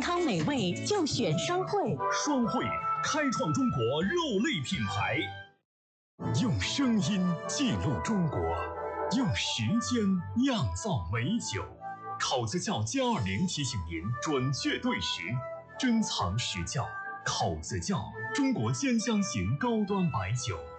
康美味就选双汇。 双汇开创中国肉类品牌，用声音记录中国，用时间酿造美酒。口子窖+20提醒您准确对时，珍藏实窖。口子窖，中国兼香型高端白酒。